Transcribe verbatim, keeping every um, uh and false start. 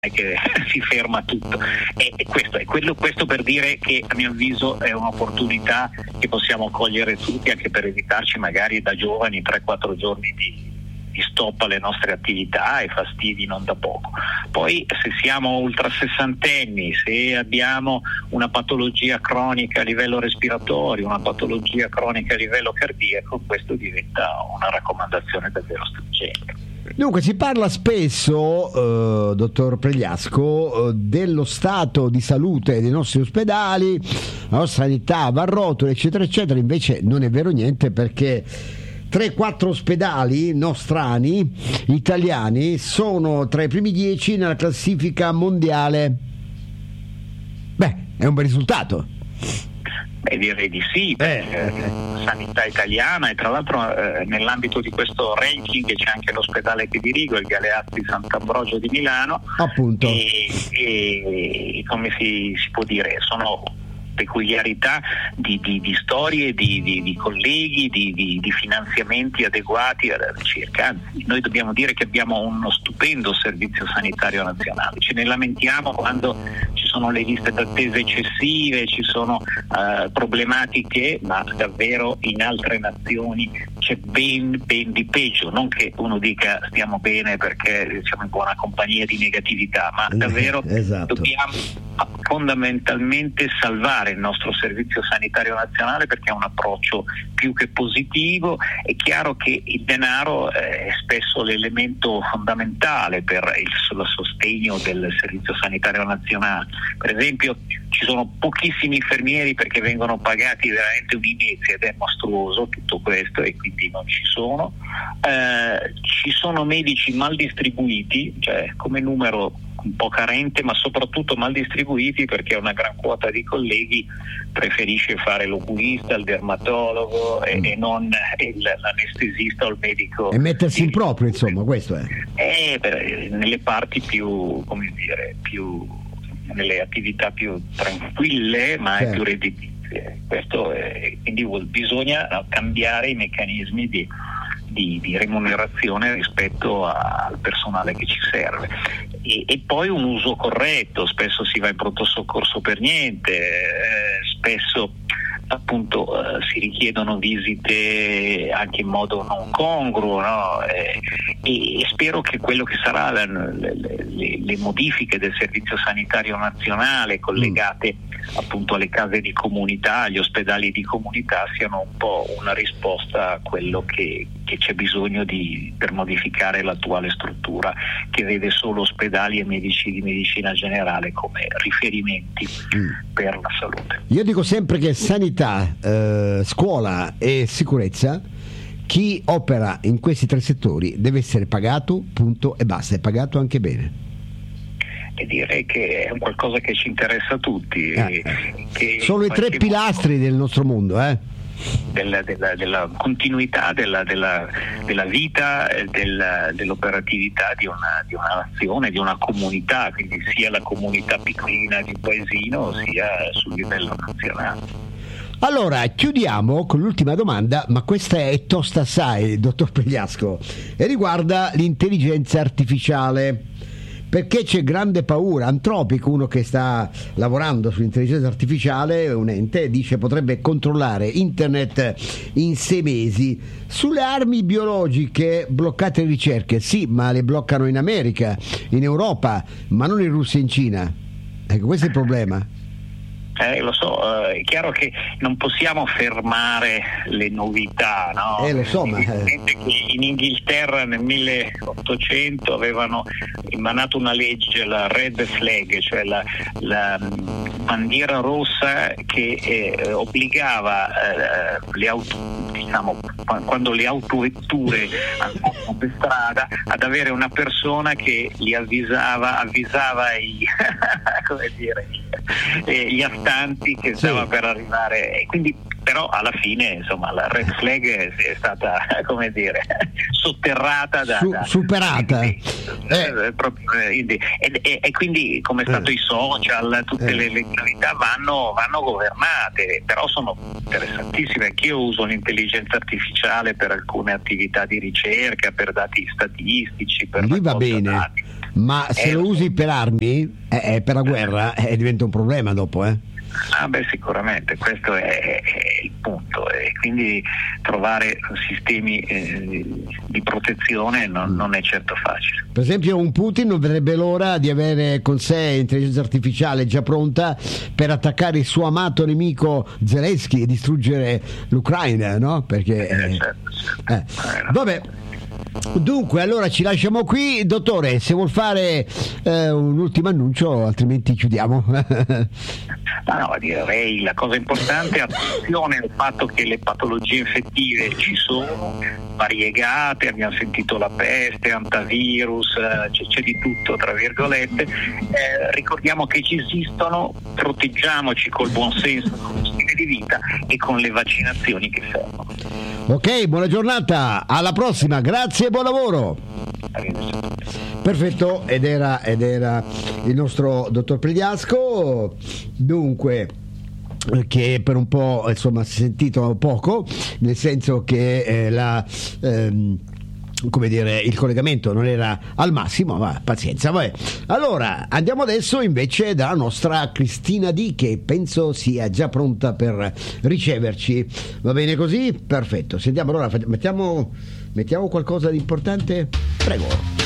che si ferma tutto, e, e questo è quello, questo per dire che a mio avviso è un'opportunità che possiamo cogliere tutti, anche per evitarci magari da giovani tre quattro giorni di di stop alle nostre attività e fastidi non da poco. Poi se siamo ultra sessantenni, se abbiamo una patologia cronica a livello respiratorio, una patologia cronica a livello cardiaco, questo diventa una raccomandazione davvero stringente. Dunque si parla spesso, eh, dottor Pregliasco, eh, dello stato di salute dei nostri ospedali, la nostra sanità va a rotoli, eccetera eccetera. Invece non è vero niente, perché tre quattro ospedali nostrani italiani sono tra i primi dieci nella classifica mondiale. Beh, è un bel risultato. Beh, direi di sì, perché eh. sanità italiana, e tra l'altro eh, nell'ambito di questo ranking c'è anche l'ospedale che dirigo, il Galeazzi Sant'Ambrogio di Milano, appunto, e, e come si, si può dire, sono peculiarità di, di, di storie, di, di, di colleghi, di, di, di finanziamenti adeguati alla ricerca. Anzi, noi dobbiamo dire che abbiamo uno stupendo servizio sanitario nazionale. Ce ne lamentiamo quando ci sono le liste d'attesa eccessive, ci sono uh, problematiche, ma davvero in altre nazioni c'è ben, ben di peggio. Non che uno dica stiamo bene perché siamo in buona compagnia di negatività, ma davvero esatto. dobbiamo fondamentalmente salvare il nostro servizio sanitario nazionale, perché è un approccio più che positivo. È chiaro che il denaro è spesso l'elemento fondamentale per il, il sostegno del servizio sanitario nazionale. Per esempio ci sono pochissimi infermieri perché vengono pagati veramente un'inizia, ed è mostruoso tutto questo, e quindi non ci sono. Eh, ci sono medici mal distribuiti, cioè come numero un po' carente, ma soprattutto mal distribuiti, perché una gran quota di colleghi preferisce fare l'oculista, il dermatologo e, e non il, l'anestesista o il medico, e mettersi in proprio, insomma, questo è eh, beh, nelle parti più, come dire, più nelle attività più tranquille, ma certo, più redditizie. Questo è, quindi bisogna cambiare i meccanismi di Di, di remunerazione rispetto a, al personale che ci serve, e, e poi un uso corretto. Spesso si va in pronto soccorso per niente, eh, spesso appunto eh, si richiedono visite anche in modo non congruo, no? eh, e, e spero che quello che sarà la, le, le, le modifiche del servizio sanitario nazionale collegate mm. appunto alle case di comunità, agli ospedali di comunità, siano un po' una risposta a quello che, che c'è bisogno di, per modificare l'attuale struttura, che vede solo ospedali e medici di medicina generale come riferimenti mm. per la salute. Io dico sempre che sanità, eh, scuola e sicurezza, chi opera in questi tre settori deve essere pagato, punto e basta, è pagato anche bene. E direi che è un qualcosa che ci interessa a tutti. Eh, che sono i tre pilastri del nostro mondo, eh? Della, della, della continuità della, della, della vita, del, dell'operatività di una, di una nazione, di una comunità, quindi sia la comunità piccolina di un paesino sia sul livello nazionale. Allora chiudiamo con l'ultima domanda, ma questa è tosta assai, dottor Pregliasco, e riguarda l'intelligenza artificiale. Perché c'è grande paura. Anthropic, uno che sta lavorando sull'intelligenza artificiale, un ente, dice potrebbe controllare internet in sei mesi. Sulle armi biologiche bloccate le ricerche, sì, ma le bloccano in America, in Europa, ma non in Russia e in Cina. Ecco, questo è il problema. Eh, lo so, eh, è chiaro che non possiamo fermare le novità, no? Eh, lo so, ma... che in Inghilterra nel milleottocento avevano emanato una legge, la Red Flag, cioè la, la bandiera rossa, che eh, obbligava eh, le auto, diciamo, quando le autovetture andavano per strada, ad avere una persona che li avvisava, avvisava i, come dire, gli astanti che stava sì. per arrivare, e quindi però alla fine insomma la red flag è stata, come dire, sotterrata da, Su, da superata eh, eh. Proprio, e, e, e quindi come è stato eh. i social, tutte eh. le, le novità vanno, vanno governate, però sono interessantissime. Anch'io uso l'intelligenza artificiale per alcune attività di ricerca, per dati statistici, per lì va bene dati. ma se eh, lo usi per armi, eh, eh, per la guerra, eh, diventa un problema dopo, eh? Ah beh, sicuramente, questo è, è il punto, e quindi trovare sistemi eh, di protezione non, non è certo facile. Per esempio un Putin non vedrebbe l'ora di avere con sé intelligenza artificiale già pronta per attaccare il suo amato nemico Zelensky e distruggere l'Ucraina, no? Perché Eh, certo, certo. eh. Eh, no. Vabbè. Dunque, allora ci lasciamo qui, dottore, se vuol fare eh, un ultimo annuncio, altrimenti chiudiamo. Ma no, direi la cosa importante è attenzione al fatto che le patologie infettive ci sono, variegate, abbiamo sentito la peste, antivirus, eh, c'è, c'è di tutto tra virgolette, eh, ricordiamo che ci esistono, proteggiamoci col buon senso, con lo stile di vita e con le vaccinazioni che servono. Ok, buona giornata, alla prossima, grazie e buon lavoro. Perfetto, ed era, ed era il nostro dottor Pregliasco. Dunque, che per un po' insomma si è sentito poco, nel senso che eh, la ehm, come dire, il collegamento non era al massimo, ma pazienza, vabbè. Allora andiamo adesso invece dalla nostra Cristina D, che penso sia già pronta per riceverci. Va bene così? Perfetto, sentiamo allora, mettiamo, mettiamo qualcosa di importante, prego.